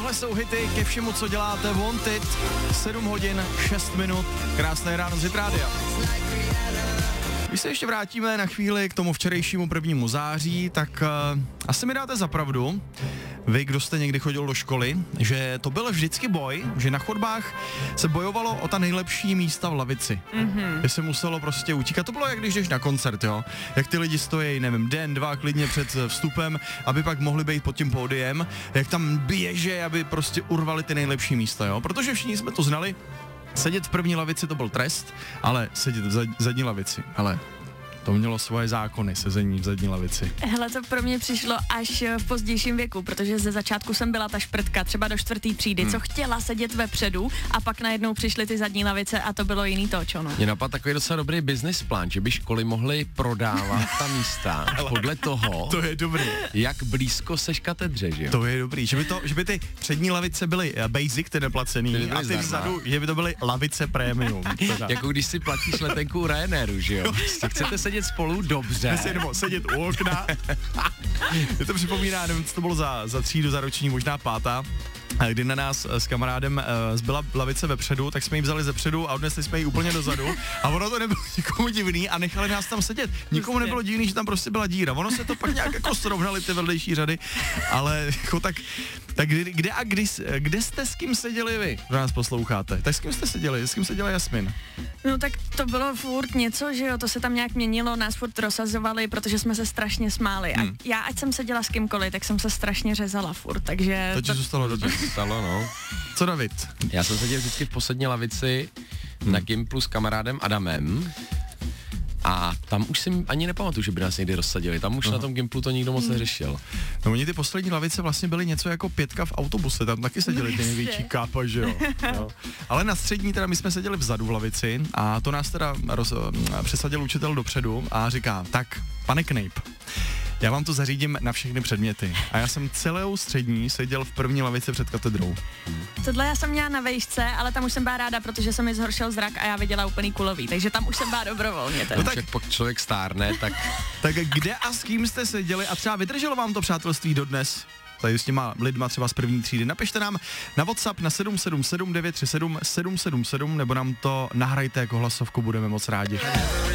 Tohle jsou hity ke všemu, co děláte. Wanted, 7 hodin, 6 minut, krásné ráno z Hit Rádia. Když se ještě vrátíme na chvíli k tomu včerejšímu 1. září, tak asi mi dáte za pravdu, vy, kdo jste někdy chodil do školy, že to byl vždycky boj, že na chodbách se bojovalo o ta nejlepší místa v lavici. Že se muselo prostě utíkat. To bylo, jak když jdeš na koncert, jo. Jak ty lidi stojí, nevím, den, 2 klidně před vstupem, aby pak mohli být pod tím pódiem, jak tam běže, aby prostě urvali ty nejlepší místa, jo. Protože všichni jsme to znali. Sedět v první lavici to byl trest, ale sedět v zadní lavici, ale to mělo svoje zákony, sezení v zadní lavici. Hele, to pro mě přišlo až v pozdějším věku, protože ze začátku jsem byla ta šprtka, třeba do 4. třídy, co chtěla sedět vepředu a pak najednou přišly ty zadní lavice a to bylo jiný točo, no. Mě napadl takový docela dobrý business plán, že by školy mohly prodávat ta místa podle toho, To je dobrý. jak blízko seš katedře, že jo? To je dobrý, že by ty přední lavice byly basic, ty neplacený, Ty by byly a ty zdarma. vzadu, že by to byly lavice premium. Jako když si platíš letenku u Ryanairu, že jo? Prostě chcete sedět spolu dobře. Nebo sedět u okna. Mě to připomíná, nevím, co to bylo za třídu, za roční, možná 5. Kdy na nás s kamarádem zbyla lavice vepředu, tak jsme ji vzali zepředu a odnesli jsme ji úplně dozadu a ono to nebylo nikomu divný a nechali nás tam sedět. Nikomu nebylo divný, že tam prostě byla díra. Ono se to pak nějak jako srovnali ty vedlejší řady, ale jako tak kde jste s kým seděli vy, kdo nás posloucháte? Tak s kým jste seděli? S kým seděla Jasmin? No tak to bylo furt něco, že jo, to se tam nějak měnilo, nás furt rozsazovali, protože jsme se strašně smáli. A já, ať jsem seděla s kýmkoliv, tak jsem se strašně řezala furt, takže... To ti zůstalo do těch. Stalo, no. Co David? Já jsem seděl vždycky v poslední lavici na Gimplu s kamarádem Adamem a tam už si ani nepamatuju, že by nás někdy rozsadili. Tam už na tom Gimplu to nikdo moc neřešil. No oni ty poslední lavice vlastně byly něco jako 5 v autobuse, tam taky seděli ty největší kápa, že jo. Jo. Ale na střední teda my jsme seděli vzadu v lavici a to nás teda přesadil učitel dopředu a říká, tak pane Knejp, já vám to zařídím na všechny předměty. A já jsem celou střední seděl v první lavici před katedrou. Tohle já jsem měla na vejšce, ale tam už jsem byla ráda, protože se mi zhoršil zrak a já viděla úplný kulový, takže tam už jsem byla dobrovolně. No tak, Jak pak člověk stárne, tak kde a s kým jste seděli a třeba vydrželo vám to přátelství dodnes? Tady s těma lidma třeba z první třídy. Napište nám na WhatsApp na 777 937 777 nebo nám to nahrajte jako hlasovku, budeme moc rádi.